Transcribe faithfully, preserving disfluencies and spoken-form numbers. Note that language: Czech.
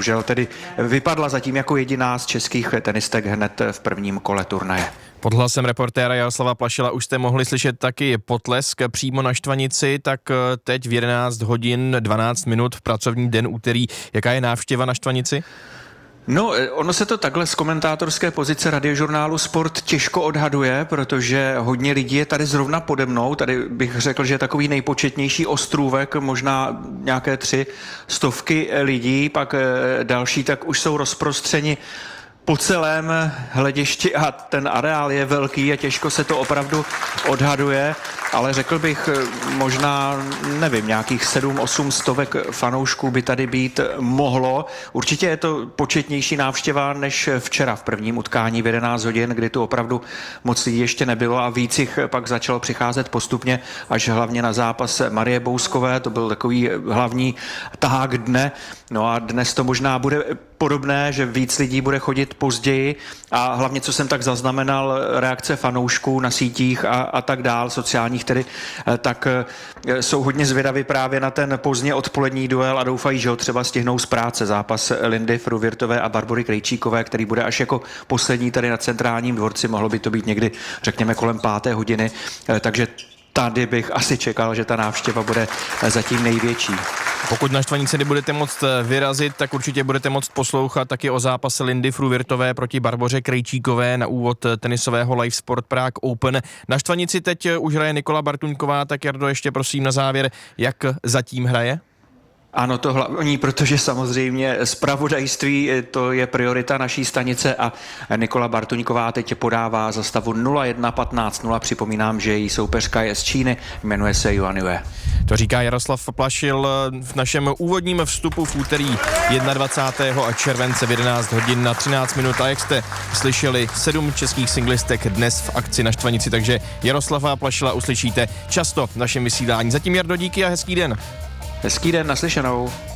bohužel tedy vypadla zatím jako jediná z českých tenistek hned v prvním kole turnaje. Pod hlasem reportéra Jaroslava Plašila už jste mohli slyšet taky potlesk přímo na Štvanici, tak teď v jedenáct hodin dvanáct minut v pracovní den úterý. Jaká je návštěva na Štvanici? No, ono se to takhle z komentátorské pozice Radiožurnálu Sport těžko odhaduje, protože hodně lidí je tady zrovna pode mnou. Tady bych řekl, že je takový nejpočetnější ostrůvek, možná nějaké tři stovky lidí, pak další tak už jsou rozprostřeni po celém hledišti a ten areál je velký a těžko se to opravdu odhaduje, ale řekl bych možná, nevím, nějakých sedm, osm stovek fanoušků by tady být mohlo. Určitě je to početnější návštěva než včera v prvním utkání v jedenáct hodin, kdy tu opravdu moc lidí ještě nebylo a víc jich pak začalo přicházet postupně, až hlavně na zápas Marie Bouskové, to byl takový hlavní tahák dne. No a dnes to možná bude podobné, že víc lidí bude chodit později a hlavně, co jsem tak zaznamenal, reakce fanoušků na sítích a, a tak dál, sociálních tedy, tak jsou hodně zvědaví právě na ten pozdně odpolední duel a doufají, že ho třeba stihnou z práce. Zápas Lindy Fruvirtové a Barbory Krejčíkové, který bude až jako poslední tady na Centrálním dvorci, mohlo by to být někdy, řekněme, kolem páté hodiny, takže tady bych asi čekal, že ta návštěva bude zatím největší. Pokud na Štvanici nebudete moct vyrazit, tak určitě budete moct poslouchat taky o zápase Lindy Fruvirtové proti Barboře Krejčíkové na úvod tenisového Live Sport Prague Open. Na Štvanici teď už hraje Nikola Bartuňková, tak Jardo, ještě prosím na závěr, jak zatím hraje? Ano, to hlavní, protože samozřejmě zpravodajství to je priorita naší stanice a Nikola Bartuňková teď podává za stavu nula jedna patnáct nula. Připomínám, že její soupeřka je z Číny, jmenuje se Yuan Yue. To říká Jaroslav Plašil v našem úvodním vstupu v úterý dvacátého prvního července v jedenáct hodin na třináct minut. A jak jste slyšeli, sedm českých singlistek dnes v akci na Štvanici, takže Jaroslava Plašila uslyšíte často v našem vysílání. Zatím, Jardo, díky a hezký den. Hezký den, naslyšenou.